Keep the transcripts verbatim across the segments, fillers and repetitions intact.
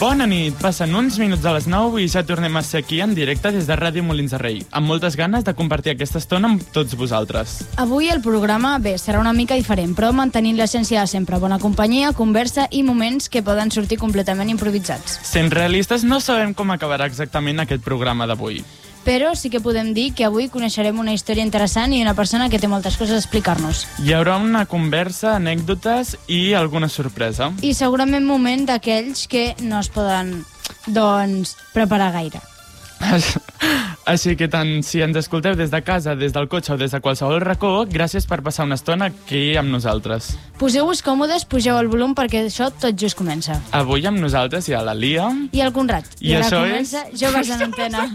Bona nit, passen uns minuts a les nou i ja tornem a ser aquí en directe des de Ràdio Molins de Rei, amb moltes ganes de compartir aquesta estona amb tots vosaltres. Avui el programa, bé, serà una mica diferent, però mantenint l'essència de sempre, bona companyia, conversa i moments que poden sortir completament improvisats. Sent realistes, no sabem com acabarà exactament aquest programa d'avui. Però sí que podem dir que avui coneixerem una història interessant i una persona que té moltes coses a explicar-nos. Hi haurà una conversa, anècdotes i alguna sorpresa. I segurament moment d'aquells que no es poden, doncs, preparar gaire. Així que tant si ens escolteu des de casa, des del cotxe o des de qualsevol racó, gràcies per passar una estona aquí amb nosaltres. Poseu-vos còmodes, pugeu el volum perquè això tot just comença. Avui amb nosaltres hi ha la Lia. I el Conrad. I, I ara això comença és... Joves en Antena.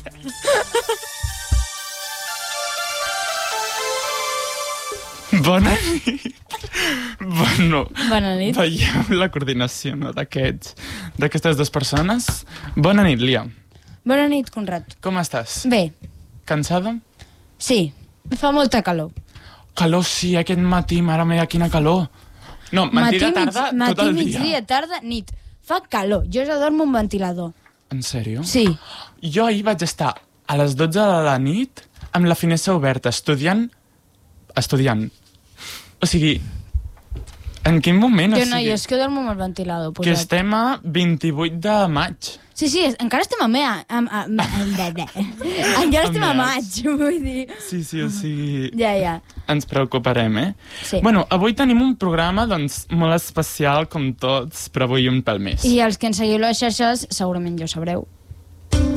Bona nit. Bueno, Bona nit. Veieu la coordinació, no, d'aquests, d'aquestes dues persones. Bona nit, Lia. Bona nit, Conrad. Com estàs? Bé, Cansada? sí, fa molta calor. Calor, sí, aquest matí, mare meva, quina calor. No, matí, de tarda, mig, tot el matí, dia. migdia, tarda, nit. Fa calor. Jo ja dormo amb ventilador. En sèrio? Sí. Jo ahir vaig estar a les dotze de la nit amb la finestra oberta, estudiant... Estudiant. O sigui, en quin moment? Jo o no, sigui, jo és que dormo amb el ventilador posat. que estem a vint-i-vuit de maig. Sí, sí, és, encara estem a mea. A, a, a, encara estem a maig, vull dir. Sí, sí, o sigui... Ja, ja. Ens preocuparem, eh? Sí. Bueno, avui tenim un programa, doncs, molt especial, com tots, però avui un pèl més. I els que ens seguiu les xarxes segurament ja ho sabreu.